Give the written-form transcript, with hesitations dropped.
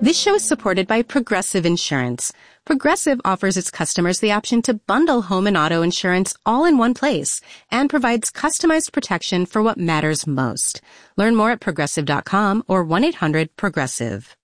This show is supported by Progressive Insurance. Progressive offers its customers the option to bundle home and auto insurance all in one place and provides customized protection for what matters most. Learn more at Progressive.com or 1-800-PROGRESSIVE.